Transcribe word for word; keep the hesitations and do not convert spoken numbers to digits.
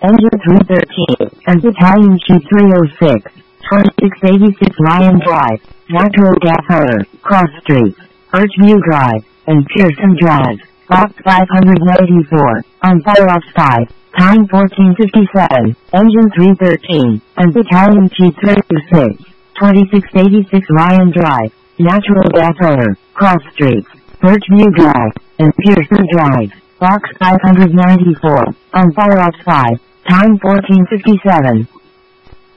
Engine three thirteen, and Battalion Chief three oh six, twenty-six eighty-six Lion Drive, Natural Gas Owner, Cross Streets, Birchview Drive, and Pearson Drive, Box five ninety-four, on fire off five, time fourteen fifty-seven, Engine three thirteen, and Battalion Chief three oh six, twenty-six eighty-six Lion Drive, Natural Gas Owner, Cross Streets, Birchview Drive, and Pearson Drive, Box five ninety-four, on fire off five, time fourteen fifty-seven.